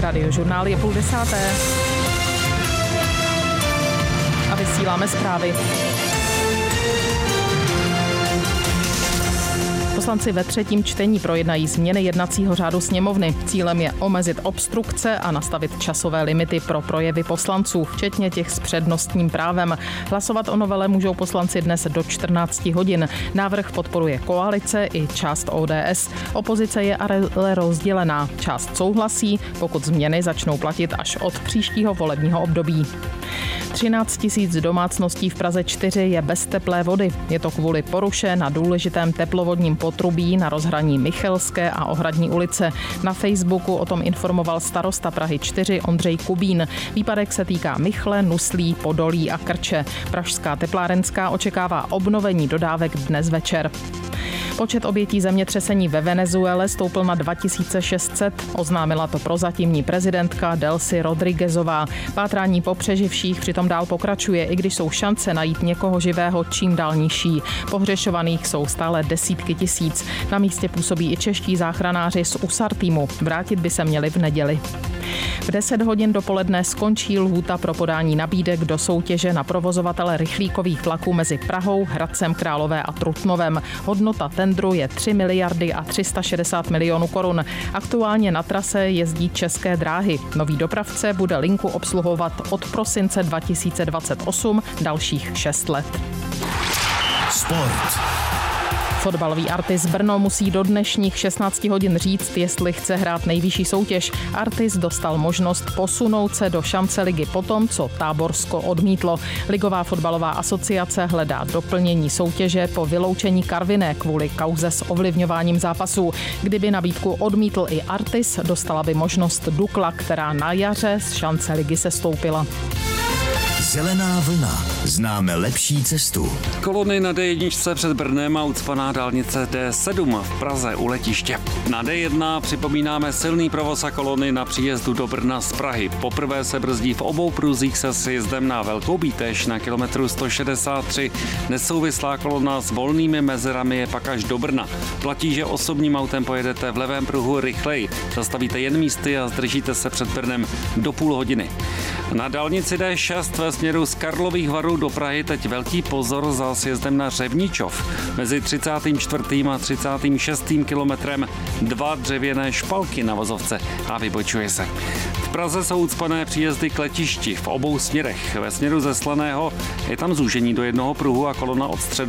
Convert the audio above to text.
Radiožurnál je 9:30. A vysíláme zprávy. Poslanci ve třetím čtení projednají změny jednacího řádu sněmovny. Cílem je omezit obstrukce a nastavit časové limity pro projevy poslanců, včetně těch s přednostním právem. Hlasovat o novele můžou poslanci dnes do 14 hodin. Návrh podporuje koalice i část ODS. Opozice je ale rozdělená. Část souhlasí, pokud změny začnou platit až od příštího volebního období. 13 000 domácností v Praze 4 je bez teplé vody. Je to kvůli poruše na důležitém teplovodním potrubí na rozhraní Michelské a Ohradní ulice. Na Facebooku o tom informoval starosta Prahy 4 Ondřej Kubín. Výpadek se týká Michle, Nuslí, Podolí a Krče. Pražská teplárenská očekává obnovení dodávek dnes večer. Počet obětí zemětřesení ve Venezuele stoupl na 2600, oznámila to prozatímní prezidentka Delcy Rodriguezová. Pátrání po přeživších přitom dál pokračuje, i když jsou šance najít někoho živého čím dál nižší. Pohřešovaných jsou stále desítky tisíc. Na místě působí i čeští záchranáři z USAR týmu. Vrátit by se měli v neděli. V 10 hodin dopoledne skončí lhůta pro podání nabídek do soutěže na provozovatele rychlíkových vlaků mezi Prahou, Hradcem Králové a Trutnovem. Hodnota tendru je 3 miliardy a 360 milionů korun. Aktuálně na trase jezdí České dráhy. Nový dopravce bude linku obsluhovat od prosince 2028 dalších 6 let. Sport. Fotbalový Artis Brno musí do dnešních 16 hodin říct, jestli chce hrát nejvyšší soutěž. Artis dostal možnost posunout se do šance ligy potom, co Táborsko odmítlo. Ligová fotbalová asociace hledá doplnění soutěže po vyloučení Karviné kvůli kauze s ovlivňováním zápasů. Kdyby nabídku odmítl i Artis, dostala by možnost Dukla, která na jaře z šance ligy sestoupila. Zelená vlna. Známe lepší cestu. Kolony na D1 před Brnem a ucpaná dálnice D7 v Praze u letiště. Na D1 připomínáme silný provoz a kolony na příjezdu do Brna z Prahy. Poprvé se brzdí v obou pruzích se sjezdem na Velkou Bíteš na kilometru 163. Nesouvislá kolona s volnými mezerami je pak až do Brna. Platí, že osobním autem pojedete v levém pruhu rychleji. Zastavíte jen místy a zdržíte se před Brnem do půl hodiny. Na dálnici D6 ve směru z Karlových Varů do Prahy teď velký pozor za sjezdem na Řevničov. Mezi 34. a 36. kilometrem 2 dřevěné špalky na vozovce a vybočuje se. V Praze jsou ucpané příjezdy k letišti v obou směrech. Ve směru ze Slaného je tam zúžení do jednoho pruhu a kolona od středu